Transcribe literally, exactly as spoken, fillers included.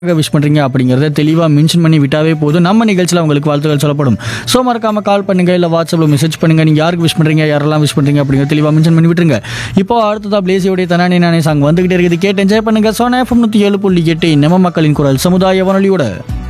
Wish பண்ணுறீங்க அப்படிங்கிறத தெளிவாக மென்ஷன் பண்ணி விட்டாவே போதும். நம்ம நிகழ்ச்சியில் உங்களுக்கு வாழ்த்துக்கள் சொல்லப்படும். ஸோ மறக்காமல் கால் பண்ணுங்கள், இல்லை வாட்ஸ்அப்பில் மெசேஜ் பண்ணுங்கள். நீங்கள் யாருக்கு விஷ் பண்ணுறீங்க, யாரெல்லாம் விஷ் பண்ணுறீங்க அப்படிங்கிறத தெளிவாக மென்ஷன் பண்ணி விட்டுருங்க. இப்போ அடுத்ததாக பிளேசியோடைய தனானே நானே சாங் வந்துகிட்டே இருக்குது. கேட்டு என்ஜாய் பண்ணுங்கள். சோனா எஃப்எம் நூற்றி ஏழு புள்ளி எட்டு நம்ம மக்களின் குரல் சமுதாய வானொலியோட